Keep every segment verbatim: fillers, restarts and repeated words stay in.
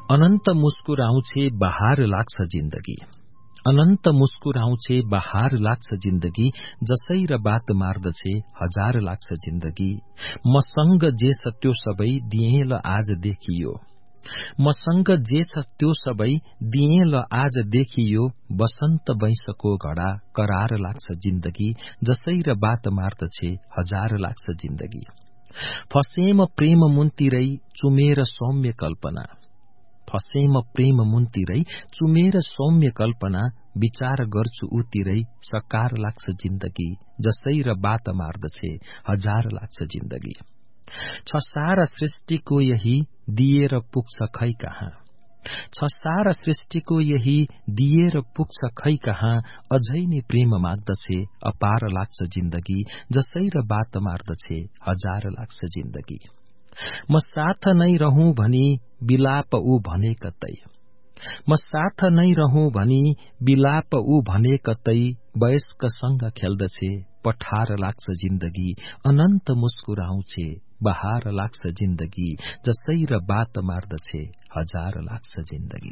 अनन्त मुस्कुराउँछे बहार लाग्छ जिन्दगी, अनन्त मुस्कुराउँछे बहार लाग्छ जिन्दगी, जसै र बात मार्दछे हजार लाग्छ जिन्दगी। मसँग जे छ त्यो सबै दिए ल आज देखियो, मसँग जे छ त्यो सबै दिए ल आज देखियो। बसन्त वैंशको घडा करार लाग्छ जिन्दगी, जसै र बात मार्दछे हजार लाग्छ जिन्दगी। फसेम प्रेम मुन्तिरै चुमेर सौम्य कल्पना, फसेम प्रेम मुन्तिरै चुमेर सौम्य कल्पना, विचार गर्छु उतिरै सकार लाग्छ जिन्दगी, जसै र बात मार्दछे हजार लाग्छ जिन्दगी। छ सारा सृष्टिको यही दिएर पुग्छ खै कहाँ, छ सारा सृष्टिको यही दिएर पुग्छ खै कहाँ। अझै नै प्रेम माग्दछे अपार लाग्छ जिन्दगी, जसै र बात मार्दछे हजार लाग्छ जिन्दगी। म साथ नै रहूं भनी बिलाप ऊ भने कतै, म साथ नै रहूं भनी बिलाप ऊ भने कतै। वयस्कसँग खेल्दछे पठार लाग्छ जिन्दगी, अनन्त मुस्कुराउँछे बहार लाग्छ जिन्दगी, जसै र बात मार्दछे हजार लाग्छ जिन्दगी।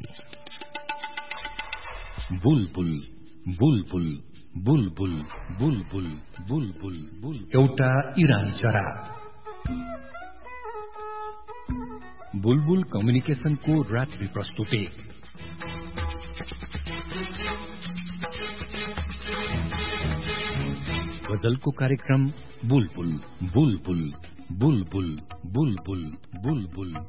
बुलबुल बुलबुल बुलबुल बुलबुल बुलबुल बुल एउटा इरानी चरा। बुलबुल कम्युनिकेशनको रात्रि प्रस्तुति। गजलको कार्यक्रम बुलबुल बुलबुल बुलबुल बुलबुल बुलबुल।